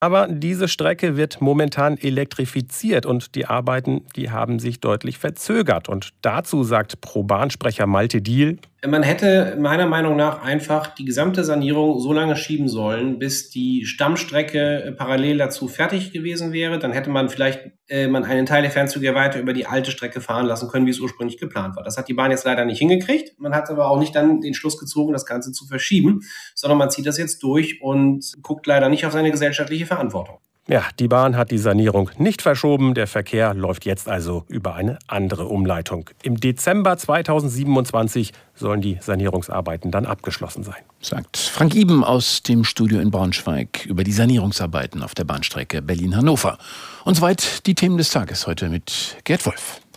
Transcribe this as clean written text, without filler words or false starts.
Aber diese Strecke wird momentan elektrifiziert und die Arbeiten, die haben sich deutlich verzögert. Und dazu sagt Pro-Bahn-Sprecher Malte Diehl: Man hätte meiner Meinung nach einfach die gesamte Sanierung so lange schieben sollen, bis die Stammstrecke parallel dazu fertig gewesen wäre. Dann hätte man vielleicht einen Teil der Fernzüge weiter über die alte Strecke fahren lassen können, wie es ursprünglich geplant war. Das hat die Bahn jetzt leider nicht hingekriegt. Man hat aber auch nicht dann den Schluss gezogen, das Ganze zu verschieben, sondern man zieht das jetzt durch und guckt leider nicht auf seine gesellschaftliche Verantwortung. Ja, die Bahn hat die Sanierung nicht verschoben. Der Verkehr läuft jetzt also über eine andere Umleitung. Im Dezember 2027 sollen die Sanierungsarbeiten dann abgeschlossen sein. Sagt Frank Iben aus dem Studio in Braunschweig über die Sanierungsarbeiten auf der Bahnstrecke Berlin-Hannover. Und soweit die Themen des Tages heute mit Gerd Wolf.